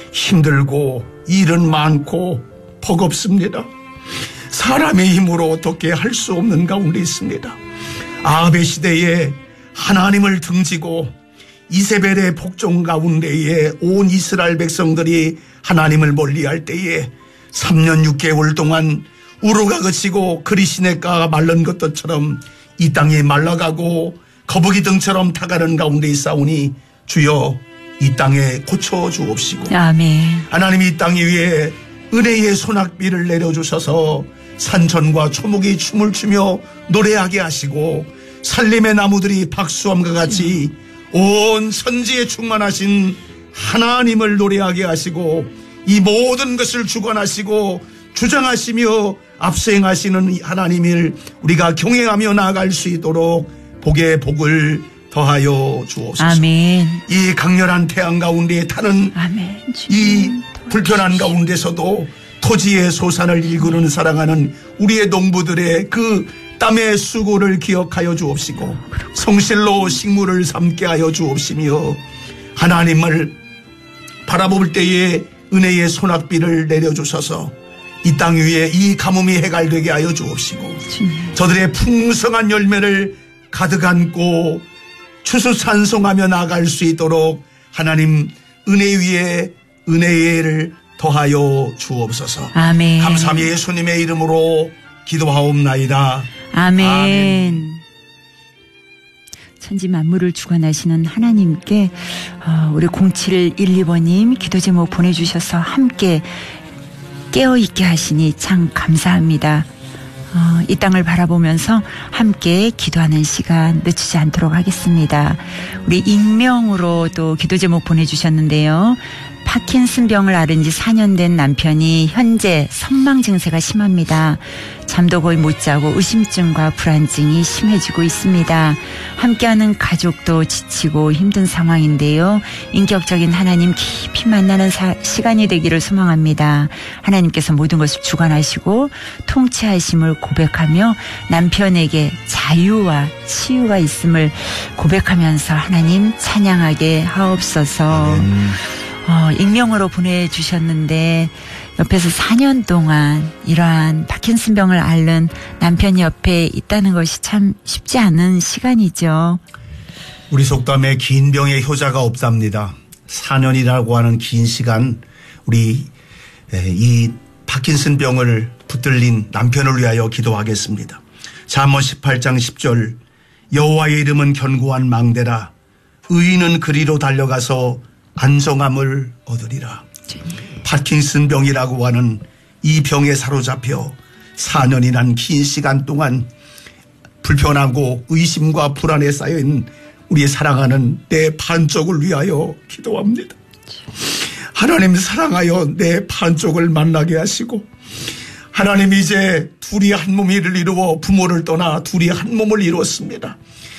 힘들고 일은 많고 버겁습니다. 사람의 힘으로 어떻게 할 수 없는 가운데 있습니다. 아합의 시대에 하나님을 등지고 이세벨의 복종 가운데에 온 이스라엘 백성들이 하나님을 멀리할 때에 3년 6개월 동안 우루가 그치고 그리시네가가 말른 것처럼 이 땅이 말라가고 거북이 등처럼 타가는 가운데 있사오니 주여 이 땅에 고쳐주옵시고 아멘. 하나님이 이 땅 위에 은혜의 소낙비를 내려주셔서 산천과 초목이 춤을 추며 노래하게 하시고 살림의 나무들이 박수함과 같이 온 천지에 충만하신 하나님을 노래하게 하시고 이 모든 것을 주관하시고 주장하시며 앞서행하시는 하나님을 우리가 경외하며 나아갈 수 있도록 복의 복을 더하여 주옵소서. 아멘. 이 강렬한 태양 가운데 타는 아멘. 이 불편한 가운데서도 토지의 소산을 일구는 사랑하는 우리의 농부들의 그 땀의 수고를 기억하여 주옵시고 성실로 식물을 삼게 하여 주옵시며 하나님을 바라볼 때에 은혜의 소낙비를 내려주셔서 이 땅 위에 이 가뭄이 해갈되게 하여 주옵시고 저들의 풍성한 열매를 가득 안고 추수찬송하며 나아갈 수 있도록 하나님 은혜 위에 은혜를 더하여 주옵소서. 아멘. 감사함이 예수님의 이름으로 기도하옵나이다. 아멘. 아멘. 천지 만물을 주관하시는 하나님께 우리 0712번님 기도 제목 보내주셔서 함께 깨어있게 하시니 참 감사합니다. 이 땅을 바라보면서 함께 기도하는 시간 늦추지 않도록 하겠습니다. 우리 익명으로 또 기도 제목 보내주셨는데요. 파킨슨병을 앓은 지 4년 된 남편이 현재 선망 증세가 심합니다. 잠도 거의 못 자고 의심증과 불안증이 심해지고 있습니다. 함께하는 가족도 지치고 힘든 상황인데요. 인격적인 하나님 깊이 만나는 시간이 되기를 소망합니다. 하나님께서 모든 것을 주관하시고 통치하심을 고백하며 남편에게 자유와 치유가 있음을 고백하면서 하나님 찬양하게 하옵소서. 익명으로 보내주셨는데 옆에서 4년 동안 이러한 파킨슨병을 앓는 남편이 옆에 있다는 것이 참 쉽지 않은 시간이죠. 우리 속담에 긴 병에 효자가 없답니다. 4년이라고 하는 긴 시간 우리 이 파킨슨병을 붙들린 남편을 위하여 기도하겠습니다. 잠언 18장 10절 여호와의 이름은 견고한 망대라 의인은 그리로 달려가서 안정함을 얻으리라. 파킨슨병이라고 하는 이 병에 사로잡혀 4년이란 긴 시간 동안 불편하고 의심과 불안에 쌓여있는 우리의 사랑하는 내 반쪽을 위하여 기도합니다. 하나님 사랑하여 내 반쪽을 만나게 하시고 하나님 이제 둘이 한 몸을 이루어 부모를 떠나 둘이 한 몸을 이루었습니다.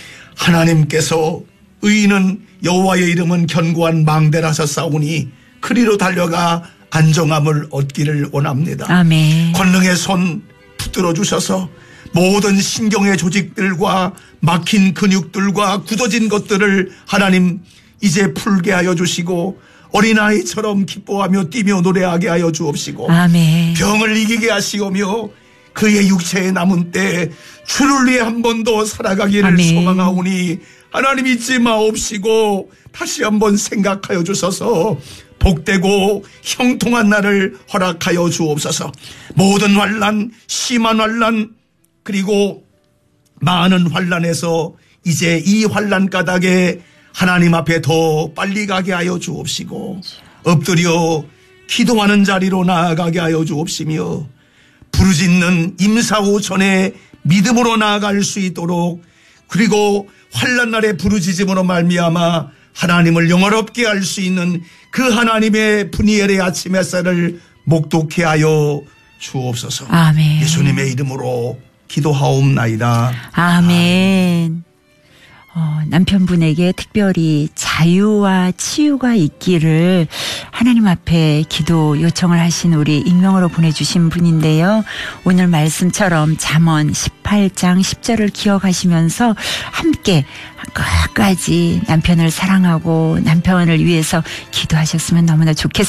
하나님께서 의인은 여호와의 이름은 견고한 망대라 하셨사오니 그리로 달려가 안정함을 얻기를 원합니다. 아멘. 권능의 손 붙들어 주셔서 모든 신경의 조직들과 막힌 근육들과 굳어진 것들을 하나님 이제 풀게 하여 주시고 어린아이처럼 기뻐하며 뛰며 노래하게 하여 주옵시고 아멘. 병을 이기게 하시오며 그의 육체에 남은 때 주를 위해 한 번 더 살아가기를 아멘. 소망하오니 하나님 잊지 마옵시고 다시 한번 생각하여 주셔서 복되고 형통한 날을 허락하여 주옵소서. 모든 환난, 심한 환난 그리고 많은 환난에서 이제 이 환난 가닥에 하나님 앞에 더 빨리 가게 하여 주옵시고 엎드려 기도하는 자리로 나아가게 하여 주옵시며 부르짖는 임사오전에 믿음으로 나아갈 수 있도록 그리고 환난 날에 부르짖음으로 말미암아 하나님을 영화롭게 할 수 있는 그 하나님의 분이엘의 아침 햇살을 목독케 하여 주옵소서. 아멘. 예수님의 이름으로 기도하옵나이다. 아멘. 남편분에게 특별히 자유와 치유가 있기를 하나님 앞에 기도 요청을 하신 우리 익명으로 보내주신 분인데요. 오늘 말씀처럼 잠언 18장 10절을 기억하시면서 함께 끝까지 남편을 사랑하고 남편을 위해서 기도하셨으면 너무나 좋겠습니다.